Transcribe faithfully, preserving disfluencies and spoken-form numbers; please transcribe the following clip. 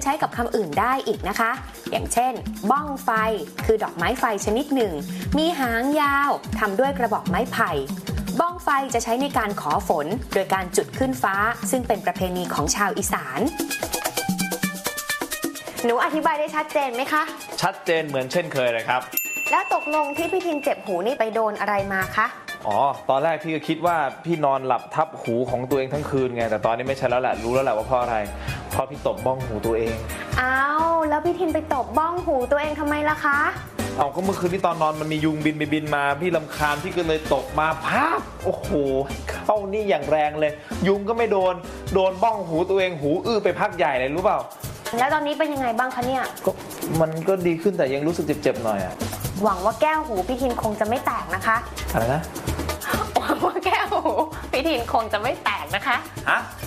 ช้กับคำอื่นได้อีกนะคะอย่างเช่นบ้องไฟคือดอกไม้ไฟชนิดหนึ่งมีหางยาวทำด้วยกระบอกไม้ไผ่บ้องไฟจะใช้ในการขอฝนโดยการจุดขึ้นฟ้าซึ่งเป็นประเพณีของชาวอีสานหนูอธิบายได้ชัดเจนไหมคะชัดเจนเหมือนเช่นเคยเลยครับแล้วตกลงที่พี่ทินเจ็บหูนี่ไปโดนอะไรมาคะอ๋อตอนแรกพี่ก็คิดว่าพี่นอนหลับทับหูของตัวเองทั้งคืนไงแต่ตอนนี้ไม่ใช่แล้วแหละรู้แล้วแหละว่าเพราะอะไรเพราะพี่ตบบ้องหูตัวเองอ้าวแล้วพี่ทินไปตบบ้องหูตัวเองทำไมล่ะคะเอาก็เมื่อคืนที่ตอนนอนมันมียุงบินไปบินมาพี่รำคาญพี่ก็เลยตบมาพาบโอ้โหเข้านี่อย่างแรงเลยยุงก็ไม่โดนโดนบ้องหูตัวเองหูอื้อไปพักใหญ่เลยรู้เปล่าแล้วตอนนี้เป็นยังไงบ้างคะเนี่ยก็มันก็ดีขึ้นแต่ยังรู้สึกเจ็บๆหน่อยอ่ะหวังว่าแก้วหูพี่ทินคงจะไม่แตกนะคะอะไรนะหวังว่าแก้วหูพี่ทินคงจะไม่แตกนะคะฮะ